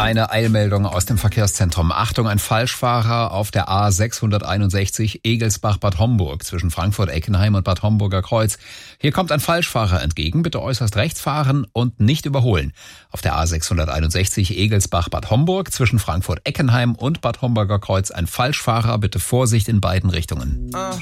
Eine Eilmeldung aus dem Verkehrszentrum. Achtung, ein Falschfahrer auf der A661 Egelsbach-Bad Homburg zwischen Frankfurt-Eckenheim und Bad Homburger Kreuz. Hier kommt ein Falschfahrer entgegen. Bitte äußerst rechts fahren und nicht überholen. Auf der A661 Egelsbach-Bad Homburg zwischen Frankfurt-Eckenheim und Bad Homburger Kreuz ein Falschfahrer. Bitte Vorsicht in beiden Richtungen.